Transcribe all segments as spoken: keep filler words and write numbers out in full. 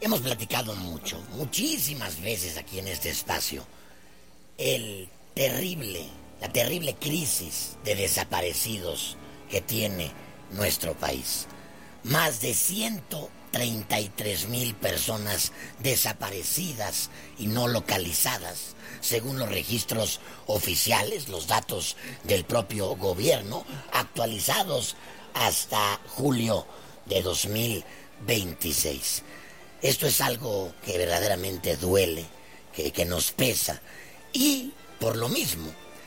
Hemos platicado mucho, muchísimas veces aquí en este espacio, el terrible, la terrible crisis de desaparecidos que tiene nuestro país. Más de ciento treinta y tres mil personas desaparecidas y no localizadas, según los registros oficiales, los datos del propio gobierno, actualizados hasta julio de dos mil veintiséis. Esto es algo que verdaderamente duele, que, que nos pesa. Y, por lo mismo,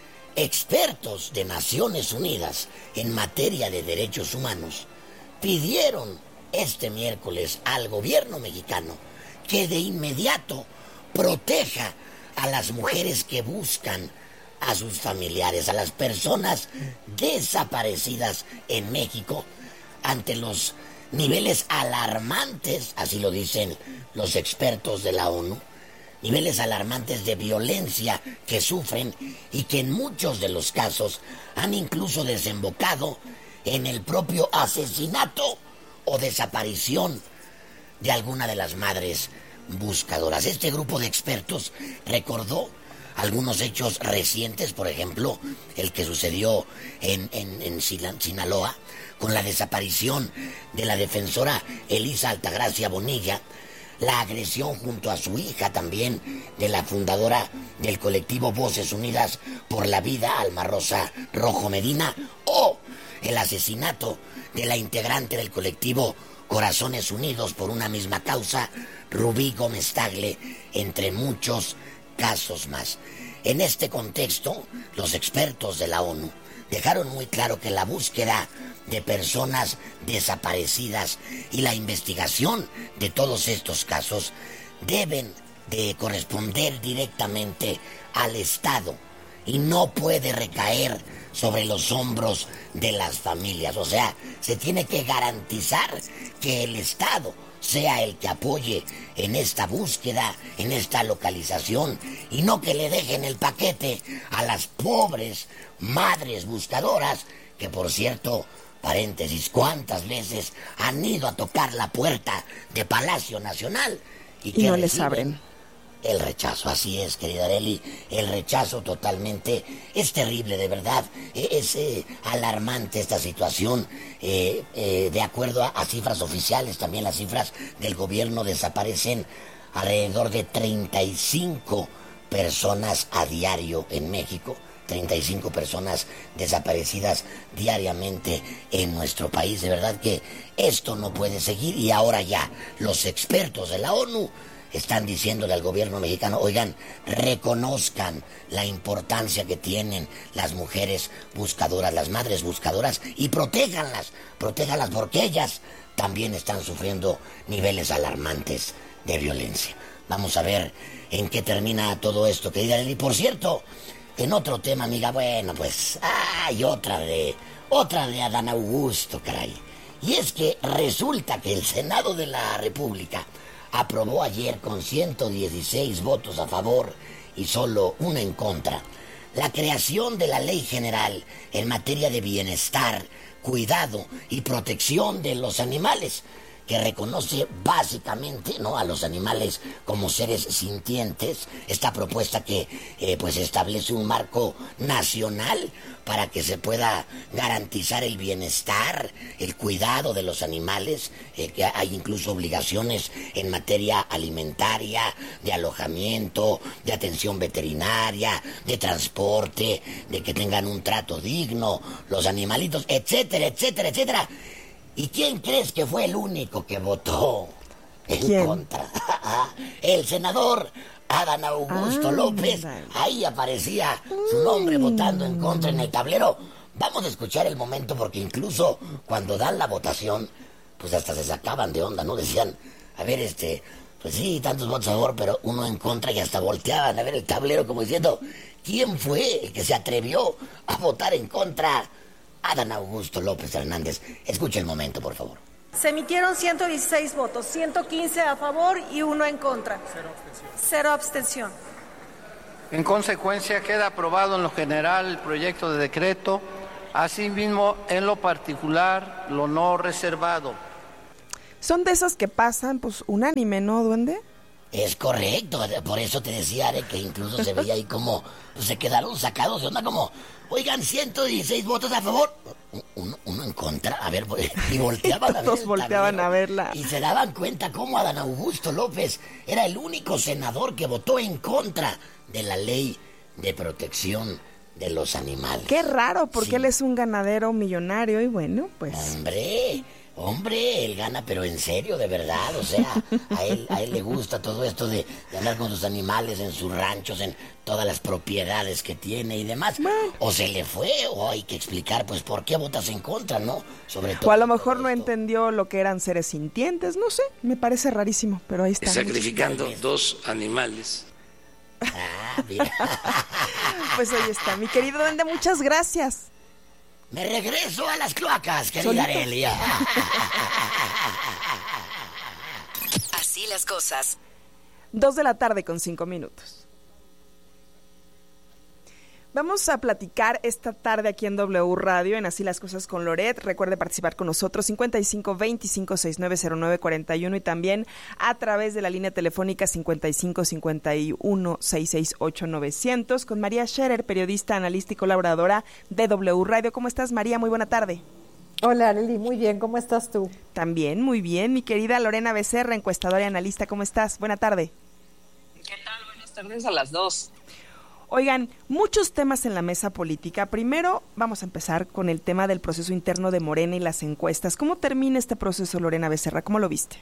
expertos de Naciones Unidas en materia de derechos humanos pidieron este miércoles al gobierno mexicano que de inmediato proteja a las mujeres que buscan a sus familiares, a las personas desaparecidas en México, ante los niveles alarmantes, así lo dicen los expertos de la ONU, niveles alarmantes de violencia que sufren y que en muchos de los casos han incluso desembocado en el propio asesinato o desaparición de alguna de las madres buscadoras. Este grupo de expertos recordó algunos hechos recientes, por ejemplo, el que sucedió en, en, en Sinaloa, con la desaparición de la defensora Elisa Altagracia Bonilla, la agresión junto a su hija también de la fundadora del colectivo Voces Unidas por la Vida, Alma Rosa Rojo Medina, o el asesinato de la integrante del colectivo Corazones Unidos por una misma causa, Rubí Gómez Tagle, entre muchos casos más. En este contexto, los expertos de la ONU dejaron muy claro que la búsqueda de personas desaparecidas y la investigación de todos estos casos deben de corresponder directamente al Estado y no puede recaer sobre los hombros de las familias. O sea, se tiene que garantizar que el Estado sea el que apoye en esta búsqueda, en esta localización, y no que le dejen el paquete a las pobres madres buscadoras, que por cierto, paréntesis, cuántas veces han ido a tocar la puerta de Palacio Nacional y, y no les abren. El rechazo, así es, querida Arely, el rechazo totalmente es terrible, de verdad, es eh, alarmante esta situación. Eh, eh, de acuerdo a, a cifras oficiales, también las cifras del gobierno, desaparecen alrededor de treinta y cinco personas a diario en México, treinta y cinco personas desaparecidas diariamente en nuestro país. De verdad que esto no puede seguir, y ahora ya los expertos de la ONU están diciéndole al gobierno mexicano, oigan, reconozcan la importancia que tienen las mujeres buscadoras, las madres buscadoras, y protéjanlas, protéjanlas porque ellas también están sufriendo niveles alarmantes de violencia. Vamos a ver en qué termina todo esto, querida Arely. Por cierto, en otro tema, amiga, bueno, pues hay otra de, otra de Adán Augusto, caray. Y es que resulta que el Senado de la República aprobó ayer con ciento dieciséis votos a favor y solo uno en contra la creación de la Ley General en materia de bienestar, cuidado y protección de los animales, que reconoce básicamente, ¿no?, a los animales como seres sintientes. Esta propuesta que eh, pues establece un marco nacional para que se pueda garantizar el bienestar, el cuidado de los animales, eh, que hay incluso obligaciones en materia alimentaria, de alojamiento, de atención veterinaria, de transporte, de que tengan un trato digno los animalitos, etcétera, etcétera, etcétera. ¿Y quién crees que fue el único que votó en ¿Quién? contra? El senador Adán Augusto ah, López. Vale. Ahí aparecía su nombre mm. votando en contra en el tablero. Vamos a escuchar el momento, porque incluso cuando dan la votación, pues hasta se sacaban de onda, ¿no? Decían, a ver, este, pues sí, tantos votos a favor, pero uno en contra, y hasta volteaban a ver el tablero como diciendo, ¿quién fue el que se atrevió a votar en contra? Adán Augusto López Hernández. Escuche el momento, por favor. Se emitieron ciento dieciséis votos, ciento quince a favor y uno en contra. Cero abstención. Cero abstención. En consecuencia, queda aprobado en lo general el proyecto de decreto, asimismo en lo particular lo no reservado. Son de esas que pasan, pues, unánime, ¿no, Duende? Es correcto, por eso te decía, Are, que incluso se veía ahí como pues, se quedaron sacados de onda, como, oigan, ciento dieciséis votos a favor, uno, uno en contra, a ver, y volteaban a ver. Todos volteaban a verla. Y se daban cuenta cómo Adán Augusto López era el único senador que votó en contra de la ley de protección de los animales. Qué raro, porque sí. él es un ganadero millonario y bueno, pues... Hombre... Hombre, él gana, pero en serio, de verdad, o sea, a él, a él le gusta todo esto de, de andar con sus animales en sus ranchos, en todas las propiedades que tiene y demás. Bueno. O se le fue, o hay que explicar, pues, por qué votas en contra, ¿no? Sobre todo. O a lo mejor no entendió lo que eran seres sintientes, no sé, me parece rarísimo, pero ahí está. Sacrificando dos animales. Ah, mira. Pues ahí está, mi querido Duende, muchas gracias. Me regreso a las cloacas, querida Arelia. Así las cosas. Dos de la tarde con cinco minutos. Vamos a platicar esta tarde aquí en W Radio, en Así las Cosas con Loret. Recuerde participar con nosotros, cincuenta y cinco veinticinco sesenta y nueve cero nueve cuarenta y uno, y también a través de la línea telefónica cincuenta y cinco cincuenta y uno sesenta y seis ocho novecientos, con María Scherer, periodista, analista y colaboradora de W Radio. ¿Cómo estás, María? Muy buena tarde. Hola, Arely, muy bien. ¿Cómo estás tú? También, muy bien. Mi querida Lorena Becerra, encuestadora y analista, ¿cómo estás? Buena tarde. ¿Qué tal? Buenas tardes a las dos. Oigan, muchos temas en la mesa política. Primero vamos a empezar con el tema del proceso interno de Morena y las encuestas. ¿Cómo termina este proceso, Lorena Becerra? ¿Cómo lo viste?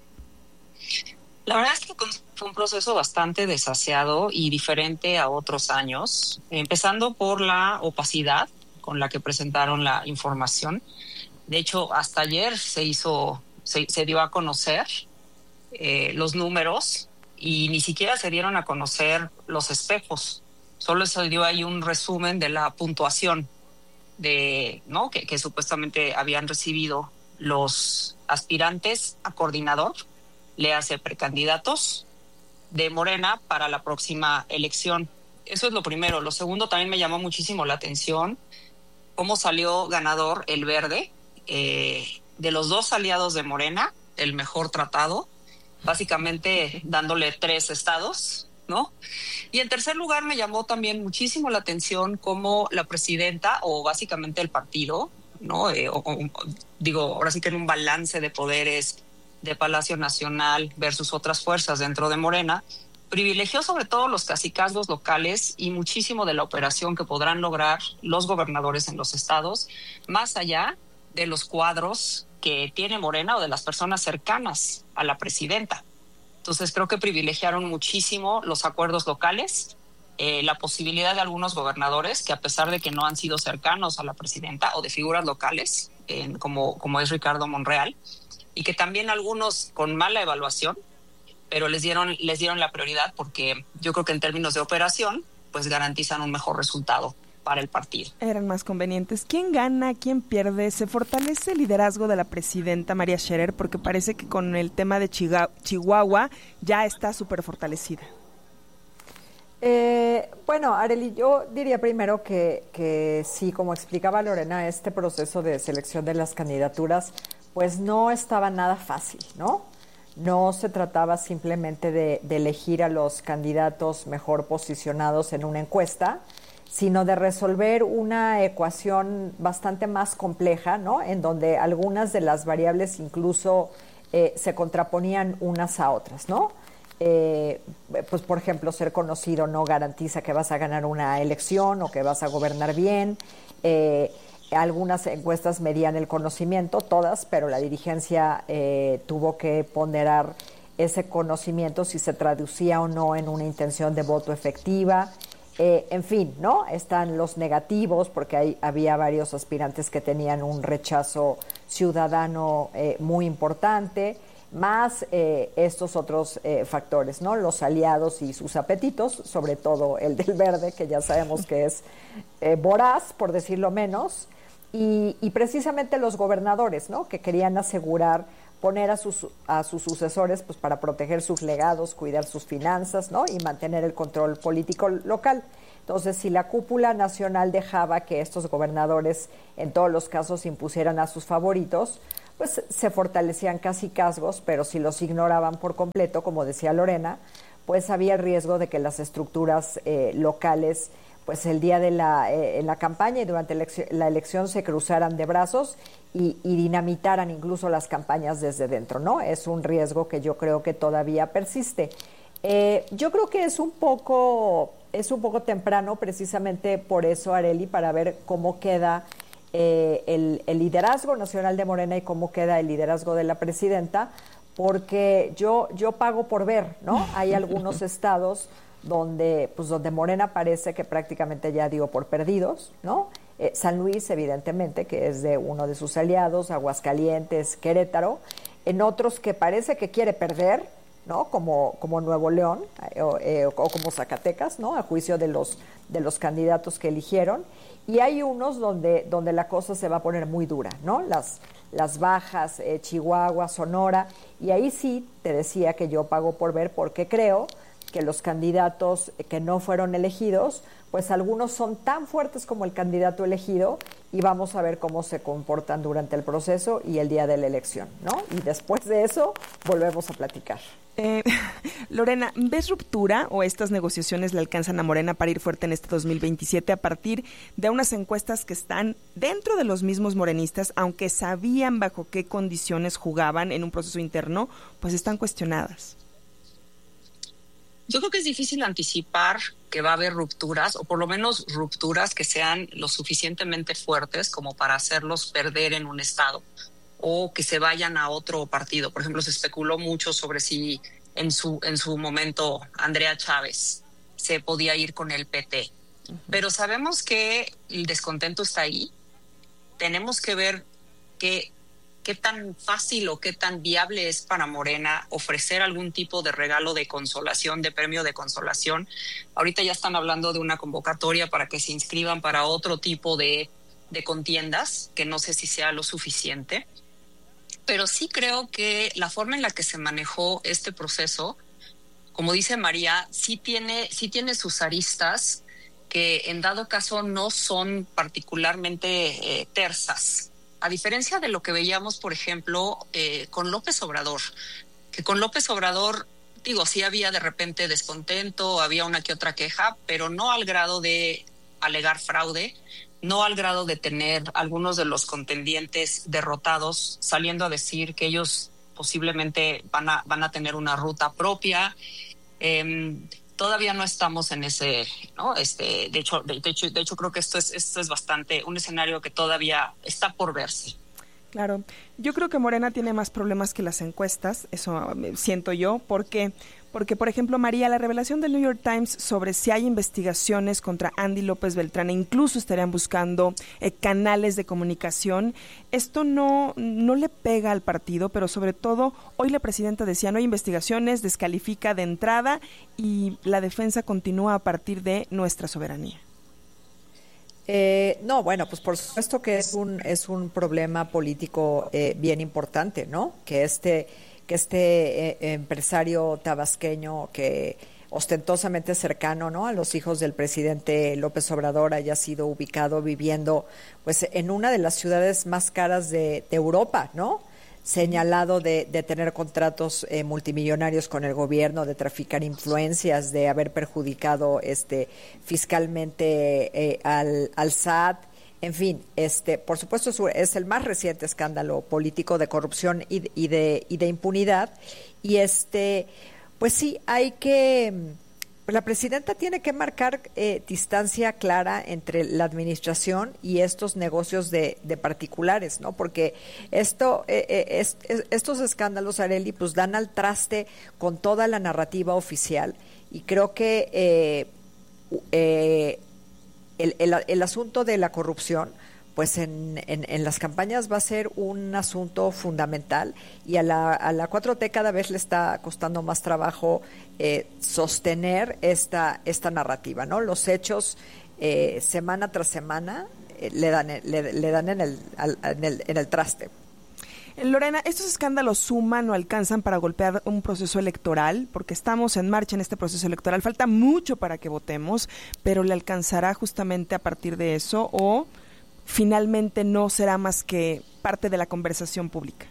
La verdad es que fue un proceso bastante desaseado y diferente a otros años, empezando por la opacidad con la que presentaron la información. De hecho, hasta ayer se hizo, se, se dio a conocer eh, los números y ni siquiera se dieron a conocer los espejos. Solo se dio ahí un resumen de la puntuación de, ¿no? que, que supuestamente habían recibido los aspirantes a coordinador, le hace precandidatos de Morena para la próxima elección. Eso es lo primero. Lo segundo, también me llamó muchísimo la atención cómo salió ganador el Verde, eh, de los dos aliados de Morena, el mejor tratado, básicamente dándole tres estados, ¿no? Y en tercer lugar me llamó también muchísimo la atención cómo la presidenta, o básicamente el partido, ¿no? Eh, o, o, digo, ahora sí que en un balance de poderes de Palacio Nacional versus otras fuerzas dentro de Morena, privilegió sobre todo los cacicazgos locales y muchísimo de la operación que podrán lograr los gobernadores en los estados, más allá de los cuadros que tiene Morena o de las personas cercanas a la presidenta. Entonces creo que privilegiaron muchísimo los acuerdos locales, eh, la posibilidad de algunos gobernadores que, a pesar de que no han sido cercanos a la presidenta, o de figuras locales, eh, como, como es Ricardo Monreal, y que también algunos con mala evaluación, pero les dieron, les dieron la prioridad porque yo creo que en términos de operación, pues garantizan un mejor resultado para el partido. Eran más convenientes. ¿Quién gana? ¿Quién pierde? ¿Se fortalece el liderazgo de la presidenta María Scherer? Porque parece que con el tema de Chiga- Chihuahua ya está súper fortalecida. Eh, bueno, Arely, yo diría primero que, que sí, como explicaba Lorena, este proceso de selección de las candidaturas, pues no estaba nada fácil, ¿no? No se trataba simplemente de, de elegir a los candidatos mejor posicionados en una encuesta, sino de resolver una ecuación bastante más compleja, ¿no? En donde algunas de las variables incluso eh, se contraponían unas a otras, ¿no? Eh, pues, por ejemplo, ser conocido no garantiza que vas a ganar una elección o que vas a gobernar bien. Eh, algunas encuestas medían el conocimiento, todas, pero la dirigencia eh, tuvo que ponderar ese conocimiento si se traducía o no en una intención de voto efectiva. Eh, en fin, ¿no? Están los negativos, porque hay, había varios aspirantes que tenían un rechazo ciudadano eh, muy importante, más eh, estos otros eh, factores, ¿no? Los aliados y sus apetitos, sobre todo el del Verde, que ya sabemos que es eh, voraz, por decirlo menos, y, y precisamente los gobernadores, ¿no? Que querían asegurar poner a sus, a sus sucesores pues para proteger sus legados, cuidar sus finanzas, ¿no? Y mantener el control político local. Entonces, si la cúpula nacional dejaba que estos gobernadores en todos los casos impusieran a sus favoritos, pues se fortalecían cacicazgos, pero si los ignoraban por completo, como decía Lorena, pues había riesgo de que las estructuras eh, locales, pues el día de la, eh, en la campaña y durante elección, la elección se cruzaran de brazos y, y dinamitaran incluso las campañas desde dentro, ¿no? Es un riesgo que yo creo que todavía persiste. Eh, yo creo que es un poco, es un poco temprano, precisamente por eso, Arely, para ver cómo queda eh, el, el liderazgo nacional de Morena y cómo queda el liderazgo de la presidenta, porque yo, yo pago por ver, ¿no? Hay algunos estados donde, pues, donde Morena parece que prácticamente ya dio por perdidos, ¿no? Eh, San Luis, evidentemente, que es de uno de sus aliados, Aguascalientes, Querétaro, en otros que parece que quiere perder, ¿no? Como, como Nuevo León eh, o, eh, o como Zacatecas, ¿no? A juicio de los, de los candidatos que eligieron. Y hay unos donde, donde la cosa se va a poner muy dura, ¿no? Las, las bajas, eh, Chihuahua, Sonora, y ahí sí te decía que yo pago por ver, porque creo que los candidatos que no fueron elegidos, pues algunos son tan fuertes como el candidato elegido, y vamos a ver cómo se comportan durante el proceso y el día de la elección, ¿no? Y después de eso volvemos a platicar. Eh, Lorena, ¿ves ruptura o estas negociaciones le alcanzan a Morena para ir fuerte en este dos mil veintisiete a partir de unas encuestas que están dentro de los mismos morenistas, aunque sabían bajo qué condiciones jugaban en un proceso interno, pues están cuestionadas? Yo creo que es difícil anticipar que va a haber rupturas, o por lo menos rupturas que sean lo suficientemente fuertes como para hacerlos perder en un estado, o que se vayan a otro partido. Por ejemplo, se especuló mucho sobre si en su, en su momento Andrea Chávez se podía ir con el P T. Uh-huh. Pero sabemos que el descontento está ahí. Tenemos que ver qué, qué tan fácil o qué tan viable es para Morena ofrecer algún tipo de regalo de consolación, de premio de consolación. Ahorita ya están hablando de una convocatoria para que se inscriban para otro tipo de, de contiendas, que no sé si sea lo suficiente. Pero sí creo que la forma en la que se manejó este proceso, como dice María, sí tiene, sí tiene sus aristas que en dado caso no son particularmente eh, tersas. A diferencia de lo que veíamos, por ejemplo, eh, con López Obrador, que con López Obrador, digo, sí había de repente descontento, había una que otra queja, pero no al grado de alegar fraude, no al grado de tener algunos de los contendientes derrotados saliendo a decir que ellos posiblemente van a, van a tener una ruta propia. Eh, todavía no estamos en ese, ¿no? Este, de hecho, de, de hecho, de hecho creo que esto es, esto es bastante un escenario que todavía está por verse. Claro, yo creo que Morena tiene más problemas que las encuestas, eso siento yo, porque porque por ejemplo, María, la revelación del New York Times sobre si hay investigaciones contra Andy López Beltrán e incluso estarían buscando eh, canales de comunicación, esto no no le pega al partido, pero sobre todo hoy la presidenta decía no hay investigaciones, descalifica de entrada y la defensa continúa a partir de nuestra soberanía. Eh, no, bueno, pues por supuesto que es un es un problema político eh, bien importante, ¿no? Que este que este eh, empresario tabasqueño que ostentosamente cercano, ¿no?, a los hijos del presidente López Obrador haya sido ubicado viviendo, pues, en una de las ciudades más caras de, de Europa, ¿no? Señalado de, de tener contratos eh, multimillonarios con el gobierno, de traficar influencias, de haber perjudicado este fiscalmente eh, al, al S A T. En fin, este, por supuesto es, es el más reciente escándalo político de corrupción y, y de y de impunidad. Y este, pues sí, hay que, la presidenta tiene que marcar eh, distancia clara entre la administración y estos negocios de, de particulares, ¿no? Porque esto, eh, eh, es, es, estos escándalos, Arely, pues dan al traste con toda la narrativa oficial y creo que eh, eh, El, el, el asunto de la corrupción, pues en, en, en las campañas va a ser un asunto fundamental y a la, a la cuatro T cada vez le está costando más trabajo eh, sostener esta, esta narrativa, ¿no? Los hechos eh, semana tras semana eh, le dan, le, le dan en, el, al, en, el, en el traste. Lorena, ¿estos escándalos suman o alcanzan para golpear un proceso electoral? Porque estamos en marcha en este proceso electoral. Falta mucho para que votemos, pero ¿le alcanzará justamente a partir de eso? ¿O finalmente no será más que parte de la conversación pública?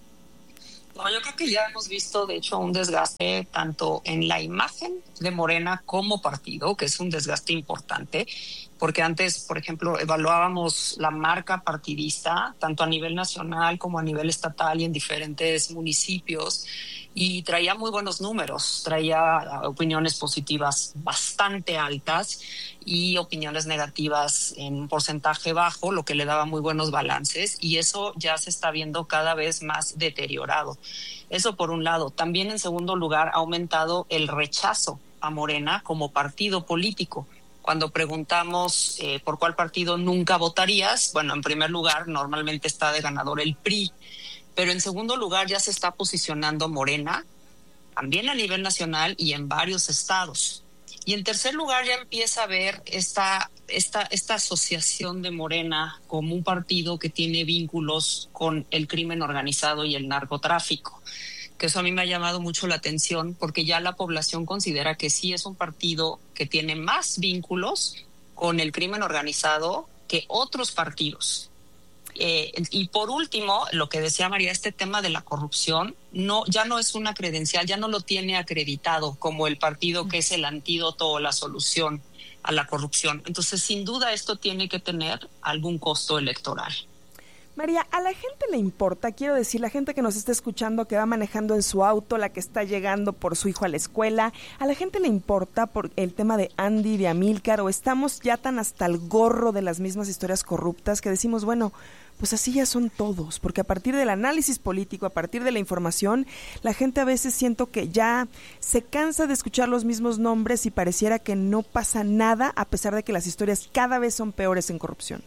No, yo creo que ya hemos visto, de hecho, un desgaste tanto en la imagen de Morena como partido, que es un desgaste importante, porque antes, por ejemplo, evaluábamos la marca partidista, tanto a nivel nacional como a nivel estatal y en diferentes municipios, y traía muy buenos números, traía opiniones positivas bastante altas y opiniones negativas en un porcentaje bajo, lo que le daba muy buenos balances, y eso ya se está viendo cada vez más deteriorado. Eso por un lado. También, en segundo lugar, ha aumentado el rechazo a Morena como partido político. Cuando preguntamos eh, por cuál partido nunca votarías, bueno, en primer lugar, normalmente está de ganador el P R I, pero en segundo lugar ya se está posicionando Morena, también a nivel nacional y en varios estados. Y en tercer lugar ya empieza a ver esta, esta, esta asociación de Morena como un partido que tiene vínculos con el crimen organizado y el narcotráfico, que eso a mí me ha llamado mucho la atención, porque ya la población considera que sí es un partido que tiene más vínculos con el crimen organizado que otros partidos. Eh, y por último, lo que decía María, este tema de la corrupción no, ya no es una credencial, ya no lo tiene acreditado como el partido que es el antídoto o la solución a la corrupción. Entonces, sin duda, esto tiene que tener algún costo electoral. María, a la gente le importa, quiero decir, la gente que nos está escuchando, que va manejando en su auto, la que está llegando por su hijo a la escuela, ¿a la gente le importa por el tema de Andy, de Amílcar, o estamos ya tan hasta el gorro de las mismas historias corruptas que decimos, bueno, pues así ya son todos? Porque a partir del análisis político, a partir de la información, la gente a veces siento que ya se cansa de escuchar los mismos nombres y pareciera que no pasa nada, a pesar de que las historias cada vez son peores en corrupción.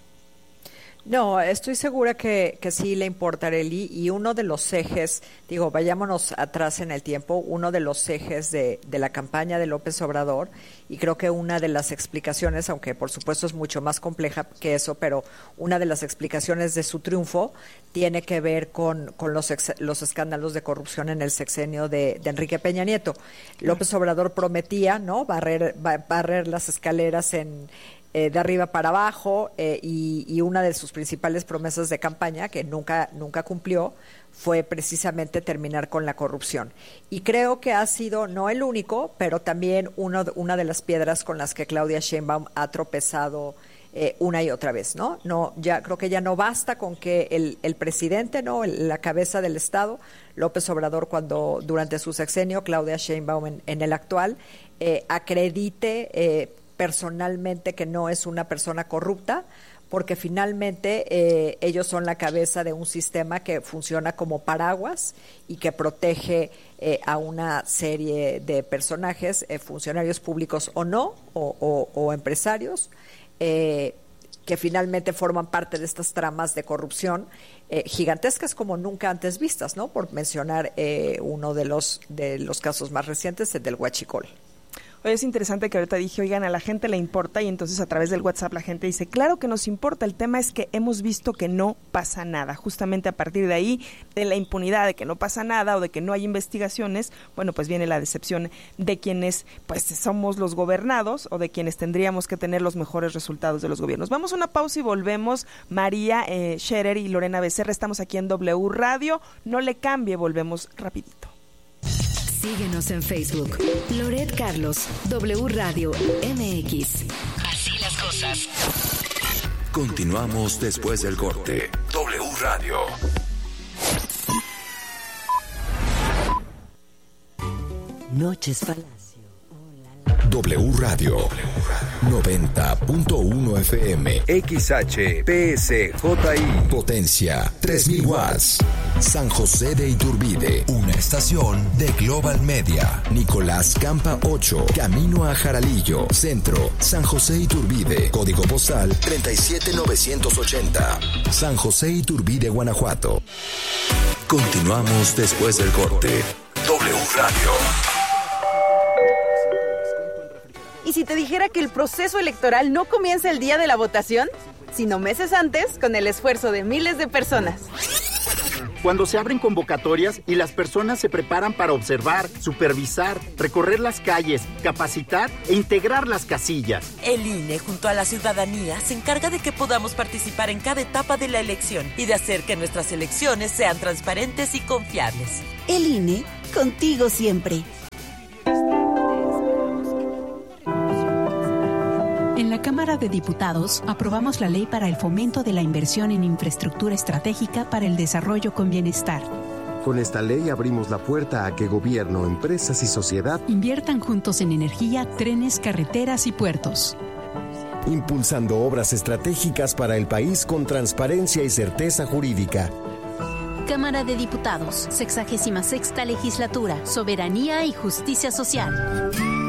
No, estoy segura que, que sí le importa, Arely, y uno de los ejes, digo, vayámonos atrás en el tiempo, uno de los ejes de, de la campaña de López Obrador, y creo que una de las explicaciones, aunque por supuesto es mucho más compleja que eso, pero una de las explicaciones de su triunfo tiene que ver con, con los, ex, los escándalos de corrupción en el sexenio de, de Enrique Peña Nieto. López Obrador prometía, ¿no?, barrer, barrer las escaleras en... Eh, de arriba para abajo, eh, y, y una de sus principales promesas de campaña, que nunca, nunca cumplió, fue precisamente terminar con la corrupción. Y creo que ha sido, no el único, pero también uno, una de las piedras con las que Claudia Sheinbaum ha tropezado eh, una y otra vez, ¿no? No, ya creo que ya no basta con que el, el presidente, ¿no?, el, la cabeza del Estado, López Obrador, cuando durante su sexenio, Claudia Sheinbaum en, en el actual, eh, acredite eh, personalmente que no es una persona corrupta, porque finalmente eh, ellos son la cabeza de un sistema que funciona como paraguas y que protege eh, a una serie de personajes, eh, funcionarios públicos o no, o, o, o empresarios, eh, que finalmente forman parte de estas tramas de corrupción eh, gigantescas como nunca antes vistas, ¿no? Por mencionar eh, uno de los, de los casos más recientes, el del Huachicol. Oye, es interesante que ahorita dije, oigan, a la gente le importa, y entonces a través del WhatsApp la gente dice, claro que nos importa, el tema es que hemos visto que no pasa nada. Justamente a partir de ahí, de la impunidad, de que no pasa nada o de que no hay investigaciones, bueno, pues viene la decepción de quienes pues somos los gobernados o de quienes tendríamos que tener los mejores resultados de los gobiernos. Vamos a una pausa y volvemos. María eh, Scherer y Lorena Becerra, estamos aquí en W Radio. No le cambie, volvemos rapidito. Síguenos en Facebook. Loret Carlos, W Radio M X. Así las cosas. Continuamos después del corte. W Radio. Noches Palacio. W Radio noventa punto uno F M, X H P S J I, potencia tres mil watts. San José de Iturbide, una estación de Global Media. Nicolás Campa ocho, camino a Jaralillo, centro, San José Iturbide, código postal treinta y siete mil novecientos ochenta. San José Iturbide, Guanajuato. Continuamos después del corte. W Radio. ¿Y si te dijera que el proceso electoral no comienza el día de la votación, sino meses antes, con el esfuerzo de miles de personas? cuando se abren convocatorias y las personas se preparan para observar, supervisar, recorrer las calles, capacitar e integrar las casillas. El I N E, junto a la ciudadanía, se encarga de que podamos participar en cada etapa de la elección y de hacer que nuestras elecciones sean transparentes y confiables. El I N E, contigo siempre. En la Cámara de Diputados aprobamos la ley para el fomento de la inversión en infraestructura estratégica para el desarrollo con bienestar. Con esta ley abrimos la puerta a que gobierno, empresas y sociedad inviertan juntos en energía, trenes, carreteras y puertos. Impulsando obras estratégicas para el país con transparencia y certeza jurídica. Cámara de Diputados, sexagésima sexta legislatura, soberanía y justicia social.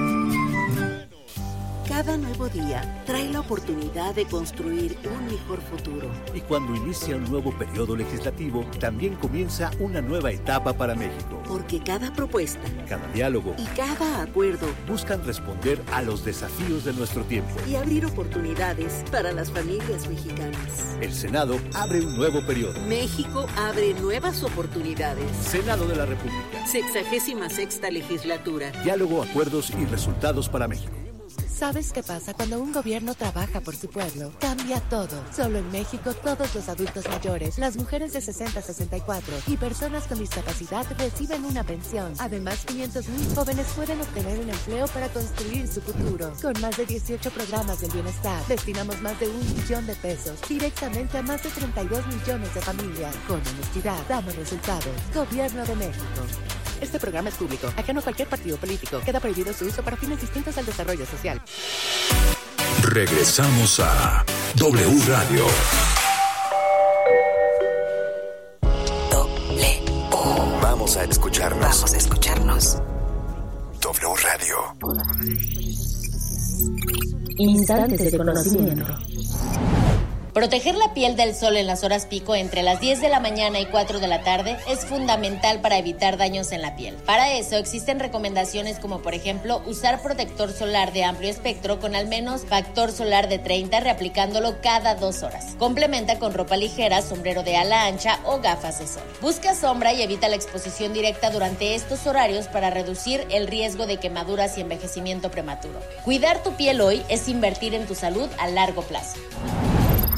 Cada nuevo día trae la oportunidad de construir un mejor futuro. Y cuando inicia un nuevo periodo legislativo, también comienza una nueva etapa para México. Porque cada propuesta, cada diálogo y cada acuerdo buscan responder a los desafíos de nuestro tiempo y abrir oportunidades para las familias mexicanas. El Senado abre un nuevo periodo. México abre nuevas oportunidades. Senado de la República. Sexagésima sexta legislatura. Diálogo, acuerdos y resultados para México. ¿Sabes qué pasa cuando un gobierno trabaja por su pueblo? Cambia todo. Solo en México, todos los adultos mayores, las mujeres de sesenta a sesenta y cuatro y personas con discapacidad reciben una pensión. Además, quinientos mil jóvenes pueden obtener un empleo para construir su futuro. Con más de dieciocho programas del bienestar, destinamos más de un millón de pesos directamente a más de treinta y dos millones de familias. Con honestidad, damos resultados. Gobierno de México. Este programa es público, ajeno a cualquier partido político. Queda prohibido su uso para fines distintos al desarrollo social. Regresamos a W Radio. W. Vamos a escucharnos. Vamos a escucharnos. W Radio. Instantes de conocimiento. Proteger la piel del sol en las horas pico entre las diez de la mañana y cuatro de la tarde es fundamental para evitar daños en la piel. Para eso existen recomendaciones como por ejemplo usar protector solar de amplio espectro con al menos factor solar de treinta, reaplicándolo cada dos horas. Complementa con ropa ligera, sombrero de ala ancha o gafas de sol. Busca sombra y evita la exposición directa durante estos horarios para reducir el riesgo de quemaduras y envejecimiento prematuro. Cuidar tu piel hoy es invertir en tu salud a largo plazo.